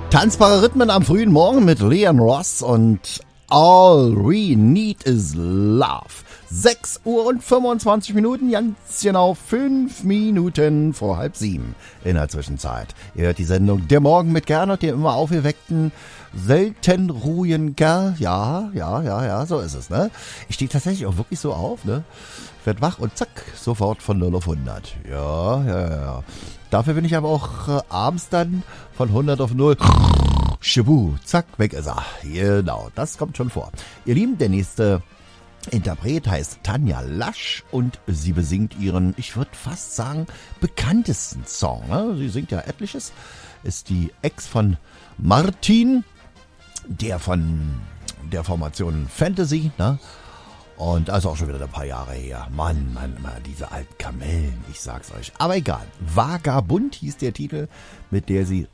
Tanzbare Rhythmen am frühen Morgen mit Leon Ross und All We Need Is Love. 6 Uhr und 25 Minuten, ganz genau 5 Minuten vor 6:30 in der Zwischenzeit. Ihr hört die Sendung Der Morgen mit Gernot, dem immer aufgeweckten, selten ruhigen Kerl. Ja, so ist es, ne? Ich stehe tatsächlich auch wirklich so auf, ne? Werd wach und zack, sofort von 0 auf 100. Ja. Dafür bin ich aber auch abends dann von 100 auf 0. Schibu, zack, weg ist er. Genau, das kommt schon vor. Ihr Lieben, der nächste Interpret heißt Tanja Lasch und sie besingt ihren, ich würde fast sagen, bekanntesten Song. Ne? Sie singt ja etliches, ist die Ex von Martin, der von der Formation Fantasy, ne? Und also auch schon wieder ein paar Jahre her. Mann, diese alten Kamellen, ich sag's euch. Aber egal. Vagabund hieß der Titel, mit der sie